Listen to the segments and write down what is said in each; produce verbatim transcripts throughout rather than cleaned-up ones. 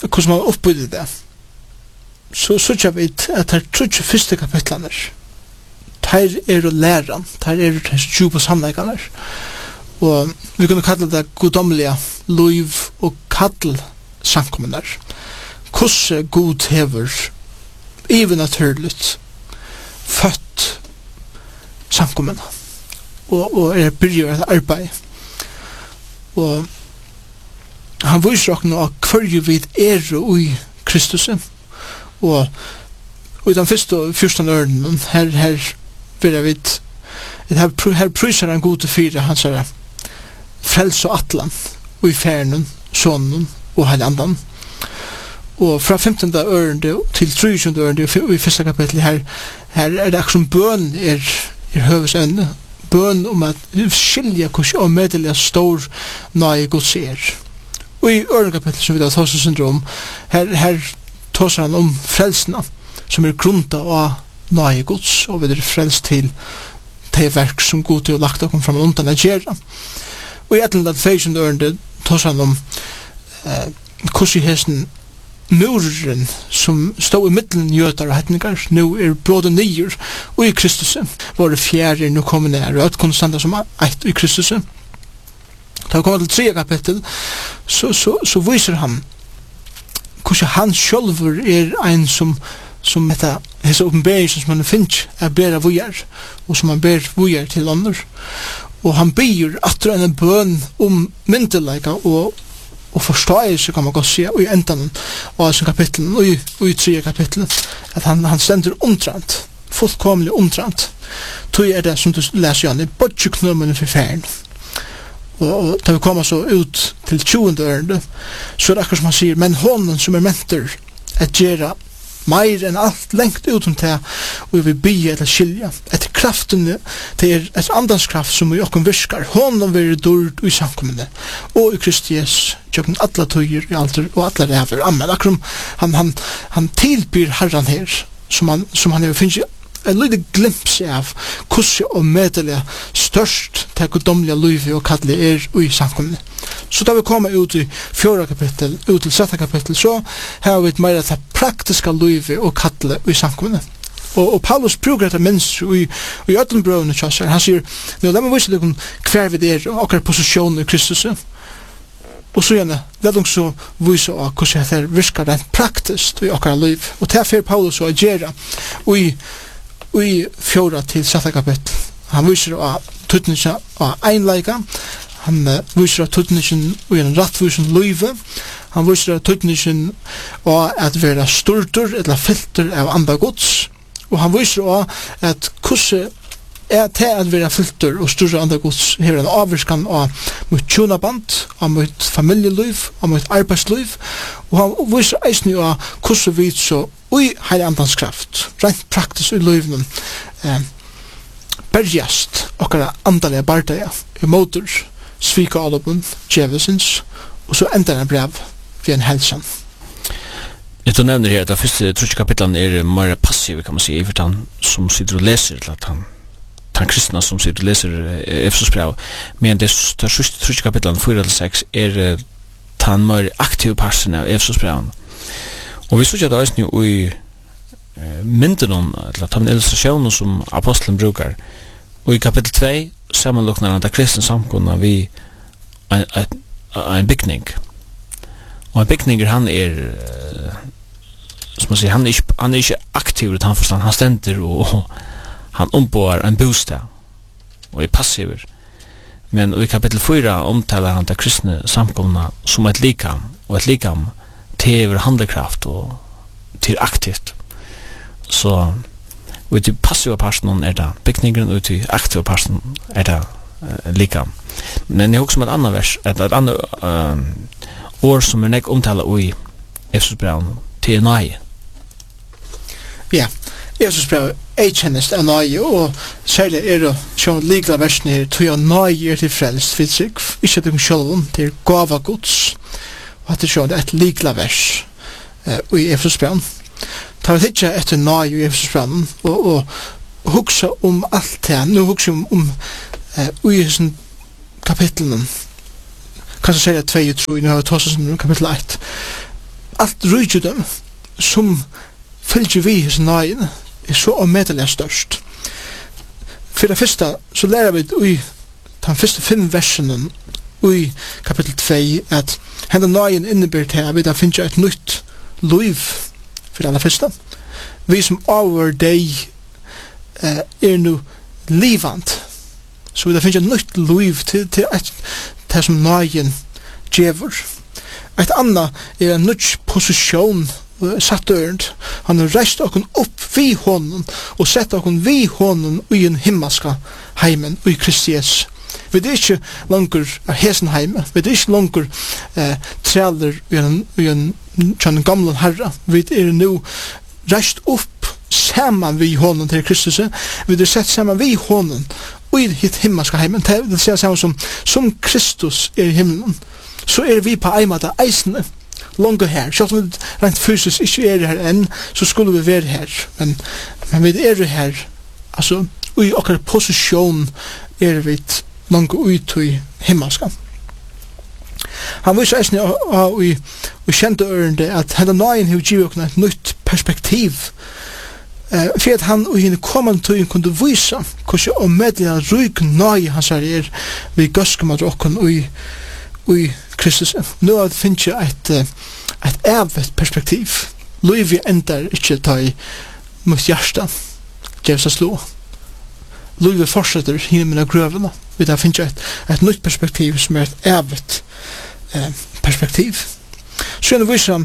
hvordan man oppbygger det, så synes jeg vet at det er trutje første kapitlene, der er å lære, der er det tju på samleggene, og vi kunne kalle det godomlige liv og kall samkommende, hvordan god hever even naturligt født samkommende, og, og er byrger et arbeid, og han viser også noe av hver vid er i Kristus, og i den første og første ørnen, her, her vil jeg vite, her, her pryser han gode fire, han sier, frels og atlan, og i fernen, sonen og hele andan. Og fra femtende ørende til trettende ørende i første kapittel, her, her er det akkurat som bøn er, er høvesønne, bøn om at skilja hvordan og medelig stor nøye Guds er. Og i ørende kapittel som vi da tar oss syndrom, her, her tar han om frelsene, som er grunta av nøye Guds, og vi er frelst til det verk som Gud har lagt oss fram undan å gjøre. Og i etter den feisende ørende tar han om eh, hvordan hesten muren som stod i middelen jøtar og hetningar, nu er brådet nyer, og i Kristus, våre fjerde nu kommer nær, og at konstanta som eit i Kristus. Da vi kommer til tredje kapittel, så, så, så viser han hvordan han sjølver er en som som dette, hese oppenberingen som han finner, er bera vujar, og som han ber vujar til andre. Og han byr at det er en bøn om myndelaga og og forståelse kan man godt se og i enden av sin kapitlen og i, og i tredje kapitlen at han, han stender omtrent fullkomlig omtrent tog er det som du leser Jan i bodjeknummene for færen og, og da vi kommer så ut til tjuende ørende så er det akkurat som han sier men hånden som er mentor at gjøre mer enn alt lengt utom til og vi vil bygge eller skilja etter kraften det er et andanskraft som i okken virkar hånden vil dord i samkommende og i Kristi Jesus kjøkken alle tøyer i alder og alle ræver amen akkurat han, han, han tilbyr herran her som han, som han finner en lite glimpse av hvordan og medelig størst til godomlige livet og kallet er i samkommende. Så da vi kommer ut i fjorda kapittel, ut til sjette kapittel, så har vi mer av det praktiske livet og kallet i samkommende. Og, og Paulus bruker dette minst i, i Øtlenbrøvene, han sier, nå la meg vise dere hver vi er og akkurat posisjonen i Kristus. Og så gjerne, la dem så vise av hvordan det virker rent praktisk i akkurat liv. Og til for Paulus å agere og i og i fjorda til sjette kapittel. Han viser av tutningen av einleika, han uh, viser av tutningen og en rattvisen løyve, han viser av tutningen av at være styrter eller filter av andre gods, og han viser av at hvordan er til at være filter og styrter av andre gods hever en avvirskan av mot tjonaband, av mot familieliv, av mot arbeidsliv, og han viser eisne av hvordan vi så og i heile andans kraft, rent praktisk i løyvnen, eh, bergjast okkara andalega bardaja i motor, svika alopun, djevelsins, og så enda en brev ved en helsan. Du nevner her at det første trutje kapitlen er mer passiv, kan man si, i han som sitter og leser, til at han han kristna som sitter og leser Efesos brev, men det første trutje kapitlen, fire til seks, er han mer aktiv parsen av Efesos breven. Og vi synes at det er jo i eh, mynden om, eller ta en illustrasjon som apostelen brukar. Og i kapittel två sammenlukner han da kristne samkunna vi en, en, en bygning. Og en bygninger han er, eh, som man sier, han er ikke, han er ikke aktiv i tannforstand, han stender og, og han ombår en bostad og er passiver. Men i kapittel fyra omtaler han da kristne samkunna som et likam, og et likam til handlekraft og til aktivt. Så ut i passiva personen er det bygningen, ut i aktiva personen er det uh, lika. Men jeg husker om et annet vers, et, et annet uh, ord som er nek omtala i Efesos brev til nøye. Ja, Efesos brev er kjennest av nøye, og særlig er det sånn likla versen her, tog jeg nøye er til frelst, for seg, ikke til sjølven, til gava gods, og at det er et likla vers uh, i Efesos brev. Ta vet ikke etter nøye i Efesos brev, og, og, og hugsa om alt det, nå hugsa om, om uh, i sånn kapitlene, kanskje sier jeg tvei, tror jeg, nå har vi tåst som kapittel ett. alt rydgjudum som fylgjer vi hos nøyen er så omedelig størst. For det første så lærer vi i den første fem versene i kapittel två at henne nøyen innebærer til at vi da finner et nytt liv for det første. Vi som over deg eh, er nu livant. Så vi da finner et nytt liv til, til et, det som nøyen djever. Et annet er en nytt posisjon satt dørend. Han har reist okkur opp vi hånden og sett okkur vi hånden i en himmelska heimen og i Kristi Jesus. Vi er ikke langer er hesen heime. Vi er ikke langer eh, treler i en, i en, en gamle herre. Vi er nu reist opp saman vi hånden til Kristus. Vi er sett saman vi hånden i hitt himmelska heimen. Det vil si saman som, som Kristus er i himmelen. Så er vi på eimata eisene långt her. Selv om vi rent fysisk ikke er her enn, så skulle vi være her. Men, men vi er her, altså, i okkar posisjon er vi langt ut i himmelska. Han viser eisen og i kjente ørende at henne nøyen har givet okkar et nytt perspektiv. Uh, for at han og henne kommende tøyen kunne vise hvordan omedelig ryk nøye hans er vi gøskemat okkar og i i Kristus. Nu har det finnes et, et evet perspektiv. Livet endar ikke ta i mot hjärsta. Gjevs að slå. Livet fortsetter himmelen av grøvene. Vi har finnes et, et nytt perspektiv som er et evet eh, perspektiv. Så er det viser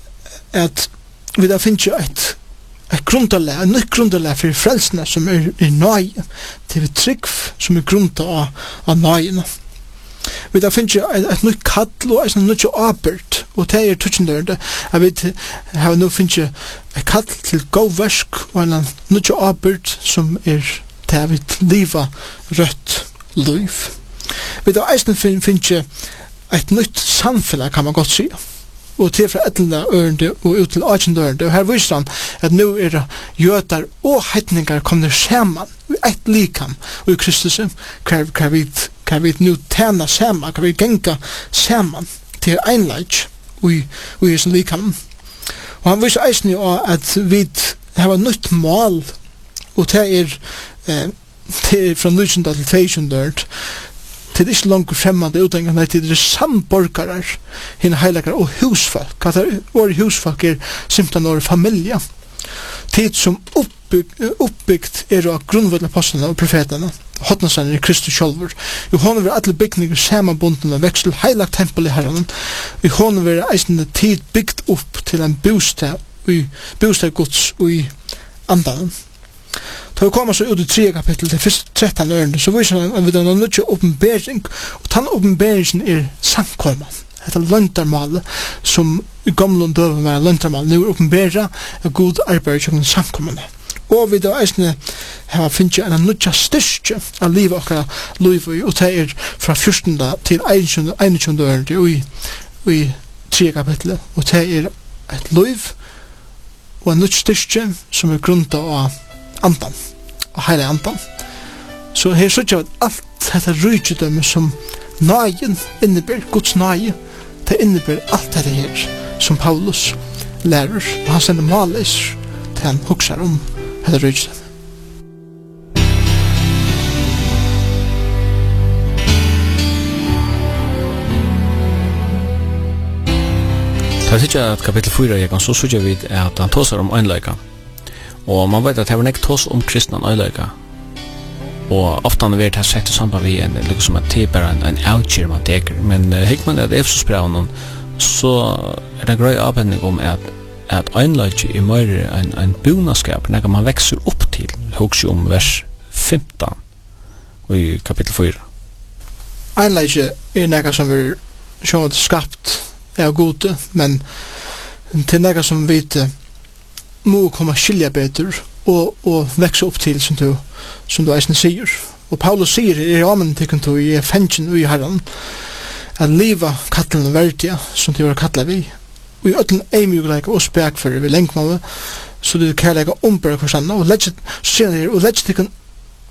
at vi har finnes et et grunderleg, en nytt grunderleg for frelsene som er, er nøye. Det er trygg som er grunnt av, av nøyene. Vi da finnes et, et nytt kall og et nytt arbeid, og det er tutsjendørende. Jeg vet, jeg har nå finnes et kall til gåversk og en nytt arbeid som er det vi livet rødt liv. Vi da eisen finnes et nytt samfunn, kan man godt si. Og til fra etlende ørende og ut til åkjende ørende. Og her viser han at nå er det jøder og heitningar kommer sammen i ett likam og i Kristus hva vi kan vi nu tjäna samman, kan vi genka samman till einleik og i hesen likam. Og han viser eisen jo at vi har nytt mål, og det er, eh, det er fra nysgjendet til tveisjendørt, det er ikke langt fremmede utdannet, nei, det er samborgare, henne heilager og husfolk. Hva det er, våre husfolk er simpelthen våre familie. Tid som uppbyggt, uppbyggt er av grunnvårdapostlarna og profeterna, hotnasann i Kristus sjálfur. I honom var alle byggningar samanbundna veksel heilagt tempel i herren. I honom var eisende tid byggt upp til en bostad, i bostad Guds og i andan. Da vi kommer så ut i tredje kapittel til første tretton ørende, så viser han at vi har nødt til åpenbering, og den åpenberingen er samkomma. Det er løntarmalet som i gamle og døve var løntarmalet. Nå er åpenberet av god arbeid som samkommende. Og vi da eisne har finnet en nødja styrke av livet okkara livet, og det er fra fjortende til einogtjúnda ørende i tredje kapitlet, og det er et liv og en nødja styrke som er grunnt av andan, og heile andan. Så her sørger vi at alt dette rydgjødømme som nøyen innebærer, Guds nøye, det innebærer alt dette her som Paulus lærer, og han sender malis til han huksar om dette rydgjødømme. Det er ikke at kapittel fyra jeg kan så sørger vi at han tåsar om øynleika. Og man vet at det var nekk tås om kristna øynleika. Og ofta han vet har sett i samband vi en liksom at det er bare en, en outcheer man teker. Men uh, hikk man at Efesus brevet så er det grøy avhendning om at at øynleika er mer en, en bonaskap, nekka man vekser opp til, hoks om vers femton i kapittel fyra. Øynleika er nekka som vi sjått skapt er gode, men til nekka som vi må komme skilja betur og, og vekse opp til, som du, som du eisne sier. Og Paulus sier i ramen til kuntu i fengen og i herren at liva kattelen verdia som de var kattla vi. Og i ötlen eimjugleika og spekføre vi lengkmavet, så det kærleika ombra hversanna, og legget, så sier han her, og legget til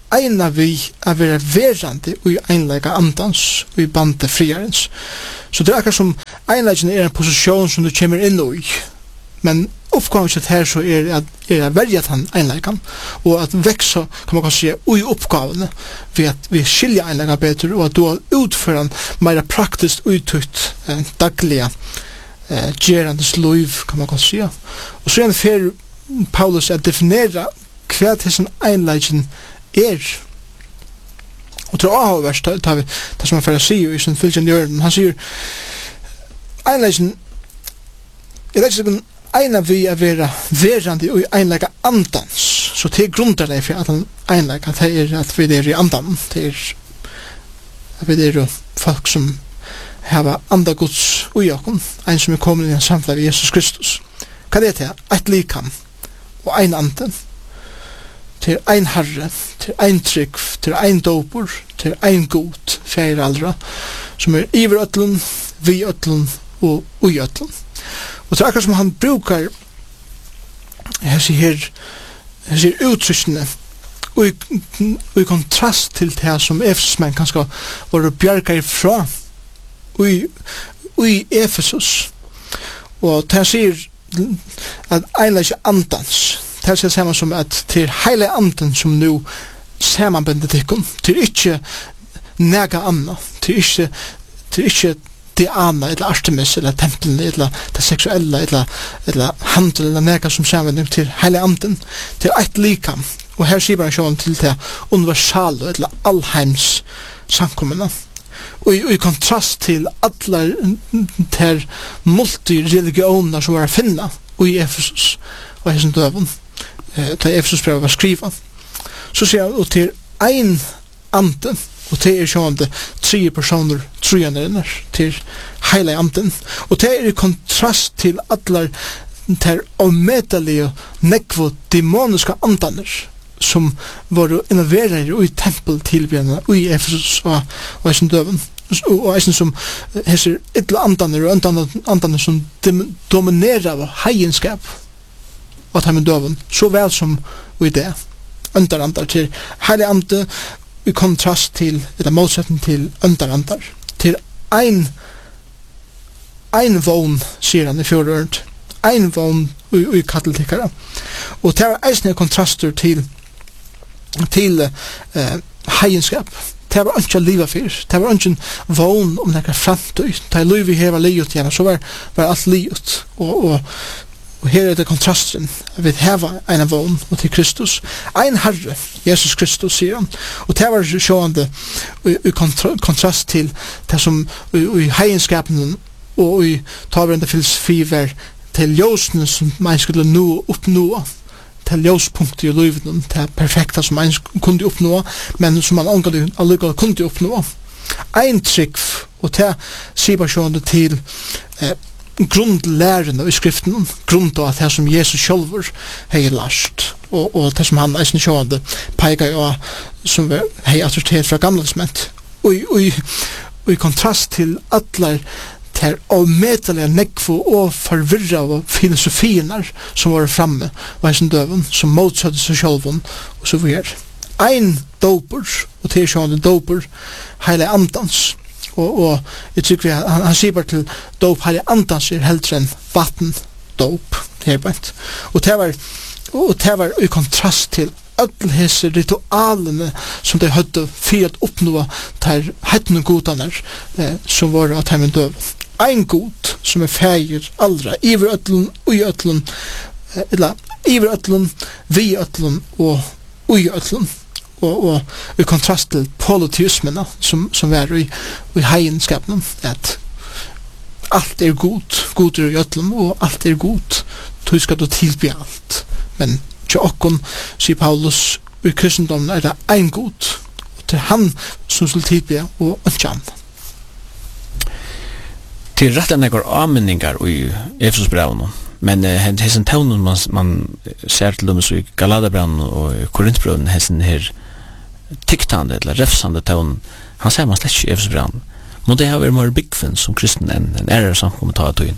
eina vi a vera verandi og einleika andans og i bande friarens. Så det er akkurat som einleiken er en posisjon som du kommer inn i, men uppgåvan til her så er at er at verja han einleikan og at veksa, kan man kanskje si, ui uppgavene ved at vi skilja einleika betur og at du har utføran meira praktisk uttrykt eh, dagliga eh, gerandes liv, kan man kanskje si. Og så er det for Paulus at definera hva til einleiken er. Og til å avhverst tar vi det som han fyrir sier i sin fylkjen hjørnen. Han sier einleiken er ikke eina vi er vera verandi og einleika andans. Så det er grunderleg for at han einleika, det er at vi er i andan. Det er at vi er folk som hava andagods ui okkom, ein som er kommet i en samfunn av Jesus Kristus. Hva er det? Eit likam og ein anden. Til ein herre, til ein trygg, til ein dopur, til ein god, fyrir aldra, som er iver ötlun, vi ötlun og ui ötlun. Og det er akkurat som han brukar hessi her hessi uttrykkene og i kontrast til det som Efesusmenn kanskje var bjargar fra og i Efesus. Og det sier at einleik andans, det er saman som at til heile anden som nu samanbendet ikon, til ikkje nega anna, til ikkje til ikkje Diana, eller Artemis, eller tempelen, eller det seksuelle, eller, eller handel, eller nega som sammenheng til heile anden, til eit likam. Og her sier han sjån til det universale, eller allheims samkommende. Og i, og i kontrast til alle ter multireligioner som var å finne i Efesus, og hessen døven, eh, da Efesus brev var skriva. Så sier han, og til ein anden, og det er sjående tre personer trojanerinnar til heile anden. Og det er i kontrast til allar ter ometalige nekvo demoniska andaner som var involverade i tempeltilbjørnene i Efesus og eisen døven. Og eisen som hesser ytla andaner og andaner som dominerar av heienskap og ta med døven, så vel som i det. Underandar til heile ande i kontrast til, eller motsetning til underandar, til ein ein vogn, sier han i fjordørend, ein vogn i, i katteltikkara. Og det er eisne kontraster til til eh, heienskap. Det var ikke liva fyrir, det var ikke vogn om nekka framtøy. Det er liv vi hever livet igjen, så var, var alt livet. Og, og Og her er det kontrasten. Vi hava en vogn og til Kristus. Ein herre, Jesus Kristus, sier han. Og det var sjående i kontra, kontrast til det som i heienskapen og i taverende filosofi var til ljøsene som man skulle nå oppnå. Til ljøspunktet i livet, til perfekta som man kunne oppnå, men som man allikevel kunne oppnå. Ein trygg, og det sier bare sjående til eh, grundlærende i skriften, grunn av det som Jesus sjølver hei last, og, og det som han eisen sjående peikar jo som hei autoritet fra gamlesment. Og, og, og i kontrast til atler ter avmetalige nekvo og forvirra av filosofierna som var framme og eisen døven, som motsatte seg sjølven, og så videre. Ein doper, og til sjående doper, heile andans. Og, og jeg tykker vi, han, han sier bare til dop heile andans er heldre enn vatten dop, herbeint. Og det var, og det var i kontrast til alle hese ritualene som de hadde for å oppnå der hettene godene eh, som var av heimen døv. Ein god som er feir aldra, iver øtlen, ui øtlen, eh, eller iver øtlen, vi øtlen og ui øtlen. Og, og i kontrast til polyteismena som, som er i, i heienskapen, at alt er god, god er i øtlen, og alt er god, du skal du tilby alt. Men til okkon, sier Paulus, i kristendommen er det ein god, og til han som skal tilby, og ikke han. Til rett enn ekkar avmenningar i Efesusbrevene, men uh, hessen taunen man, man ser til dem i Galaterbrevene og i Korintbrevene, hessen her tyktande eller refsande taunen, han ser man slett ikke i Efesusbrevene. Må det ha vært mer byggfinn som kristen enn en ærer samkommet ta av tøyen?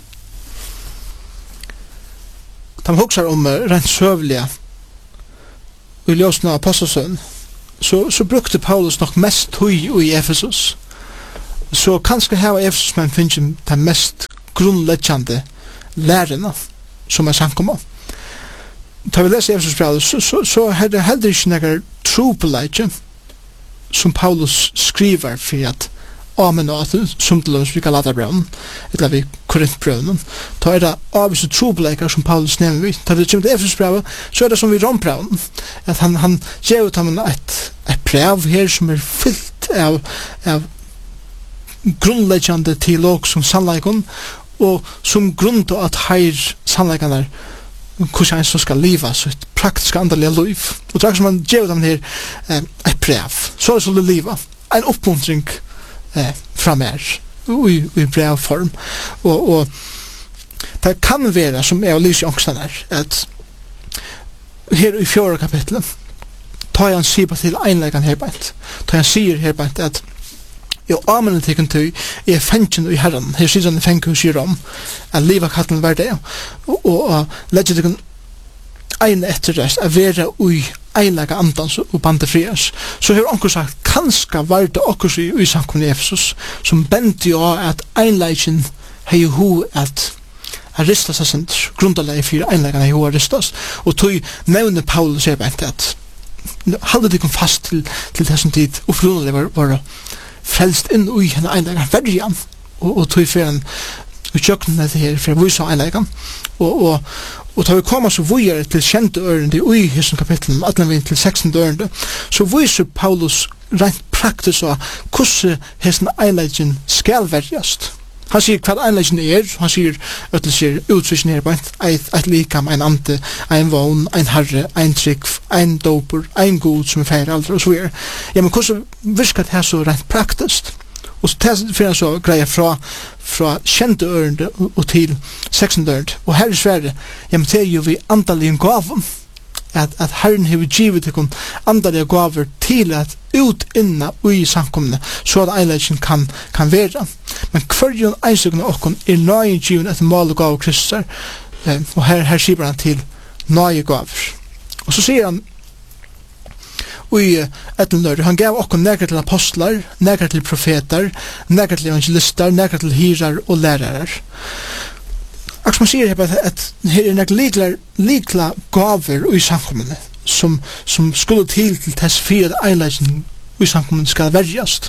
De hugsar om uh, rent søvlige og i ljøsene av apostelsøn, så, så brukte Paulus nok mest tøy i Efesus. Så kanskje her i Efesus man finner de mest grunnleggende lærerne som er samkommet. Da vi leser Efesus brev, så, så, så er det heller ikke noen trobeleggje som Paulus skriver for at Amen og at som til oss vi kan lade brevnen, eller vi korintbrevnen, da er det avvise trobeleggere som Paulus nevner vi. Da vi kommer til Efesus brev, så er det som vi rombrevnen, at han, han gjør ut ham et, et brev her som er fyllt av, av grunnleggjande teolog som sannleikon, og som grunn til at her sannleikene er hvordan en som skal liva så et praktisk andalige liv. Og det er som man gjør dem her eh, et brev. Så er det som det liva. En oppmuntring eh, fra mer i, i brevform. Og, og det kan være, som jeg og lyser i ångsten her, at her i fjorda kapitlet tar jeg en sipa til einleggen herbeint. Tar jeg en sier herbeint at Jo, amen til kan tøy er fengen i Herren. Her sier han i fengen sier om at livet katten hver dag. Og, og, og legger det kan ein etter rest er være ui einlega andans og bande frias. Så har onkur sagt kanska var det okkur i, i samkomne Efesus som benti jo at einleikin hei hu at er ristas a sent grundalegi fyrir einleikan hei hu er ristas. Og tøy nevne Paulus er bent at halde det kom fast til, til þessum tid og frunalegi var, var frelst inn ui henne einlegan verjan og, og tog for en utsjøkken etter her for å vise einlegan og, og, og da vi kommer så vujer til kjente ørende ui i hessen kapitlen atlan vi til seksende ørende så viser Paulus rent praktisk av hvordan hessen einlegan skal verjast. Han sier hva einlegan er, han sier øttel sier utsvisjen her bænt eit, eit likam, ein ante, ein vogn, ein herre, ein trygg, ein doper, ein god som er feir aldri og så videre. Ja, men hvordan virker det her så rent praktisk? Og så finner jeg så greier fra, fra kjente ørende og til seksende ørende. Og her i Sverige, ja, men det er jo vi andalige gaven. At, at Herren har givet til andalige gaver til at ut inna og i samkomne så at einleggen kan, kan være. Men hverjon einsøkene okkon er nøye givet etter mal og gav Kristus eh, og her, her sier han til nøye gaver. Og så sier han i etter han gav okkon nekker til apostlar, nekker til profeter, nekker til evangelister, nekker til hirar og lærere. Akkur man sier her at her er nekker likla, likla gaver i samkommene som, som skulle til til tess fyrir at einleggen i samkommene skal verjast.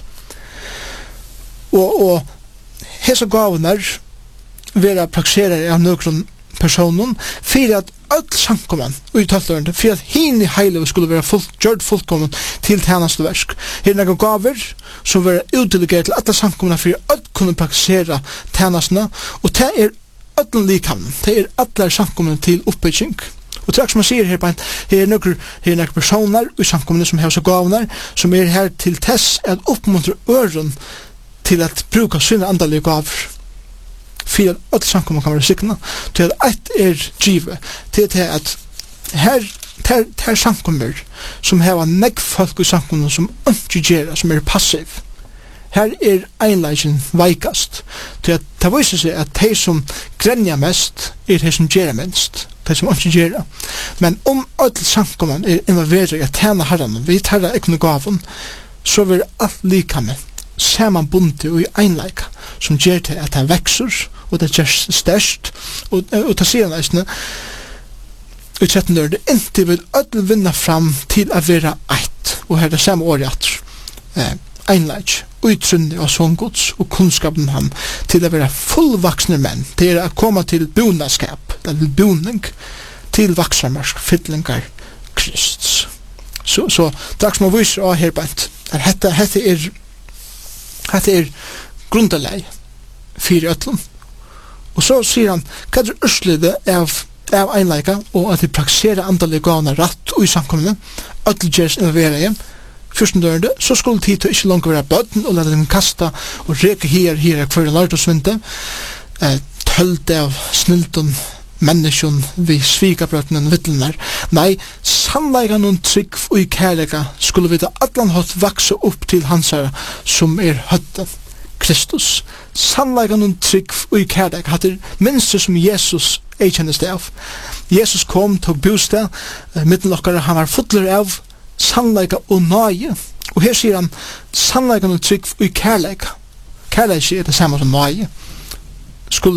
Og, og hesa gavene vera prakserer av nøkron personen fyrir at öll samkommen og i tøllørende fyrir at hini heilig skulle være fullt, gjørt fullkommen til tjeneste versk. Her er nekka gaver som vera utdelegert til alle samkommen fyrir at öll kunne praksera tjenestene og det er öll likamnen, det er alle samkommen til oppbygging. Og trakk som man sier her på en, her er nokre, her er nokre personer i samkomne som har så gavner, som er her til tess at oppmuntre øren til at bruka sine andalige gaver. For at alle samkomne kan være sikna, til at ett er givet, til at her, her, her samkommer som har nekk folk i samkomne som ikke gjør, som er passiv. Her er einleggen veikast, til at det viser seg at de som grenja mest er de som gjør minst. Det som ikke gjør det. Men om alle samkommen er involveret i at tjene herren, vi tar ikke noe gaven, så vil alt likame saman bundet og i einleika som gjør til at han vekser, og det gjør størst, og, og det sier han eisne, i tretten dør det, inntil vil alle vinne fram til å være eit, og her er det samme året at eh, einleik, utrunnig av sångods og kunnskapen han til å være fullvaksne menn, til å komme til bonaskap, til boning, til vaksarmersk, fytlingar, Krist. Så, så dags man viser av her bænt, er hette, hette er hette er grundalei fyrir öllum. Og så sier han, hva er urslidet av, av einleika, og at de prakserer andalige gavene ratt og i samkommende, öll gjørs involvera igjen, fyrsten dørende, så skulle tid til ikke langt være bøtten og lade dem kasta og reke her, her, her, hver lart og svinte, eh, tølte av snilton menneskjon vi svigabrøtten og vittlenar. Nei, sannleikan og trygg og i kærlega skulle vi da atlan hatt vakse opp til hansara som er høtten, Kristus. Sannleikan og trygg og i kærlega hatt er minst som Jesus ei kjennes det av. Jesus kom, tog bostad, eh, mittenlokkare, han var fotler av sannleika og nøye. Og her sier han sannleikan og trygg i kærleika. Kærleika er det samme som nøye. Skulle